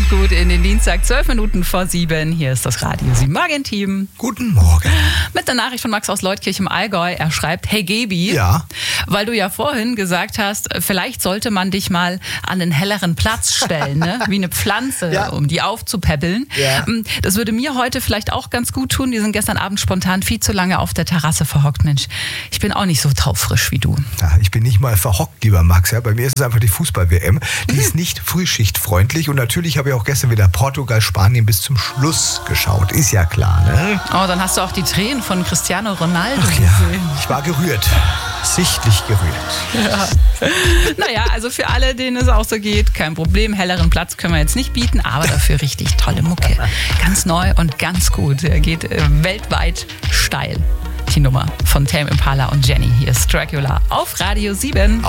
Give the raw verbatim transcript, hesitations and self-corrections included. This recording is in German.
gut in den Dienstag, zwölf Minuten vor sieben. Hier ist das Radio sieben Morgen-Team. Guten Morgen. Mit der Nachricht von Max aus Leutkirch im Allgäu. Er schreibt, hey Gebi, Ja. weil du ja vorhin gesagt hast, vielleicht sollte man dich mal an einen helleren Platz stellen, ne? Wie eine Pflanze, Ja. um die aufzupäppeln. Ja. Das würde mir heute vielleicht auch ganz gut tun. Die sind gestern Abend spontan viel zu lange auf der Terrasse verhockt. Mensch, ich bin auch nicht so taufrisch wie du. Ja, ich bin nicht mal verhockt, lieber Max. Ja, bei mir ist es einfach die Fußball-W M. Die ist nicht frühschichtfreundlich. Und natürlich habe ich auch gestern wieder Portugal, Spanien bis zum Schluss geschaut. Ist ja klar, ne? Oh, dann hast du auch die Tränen von Cristiano Ronaldo Ach ja, gesehen. ich war gerührt. Sichtlich gerührt. Ja. Naja, also für alle, denen es auch so geht, kein Problem. Helleren Platz können wir jetzt nicht bieten, aber dafür richtig tolle Mucke. Ganz neu und ganz gut. Er geht äh, weltweit steil. Die Nummer von Tame Impala und Jenny. Hier ist Dracula auf Radio sieben.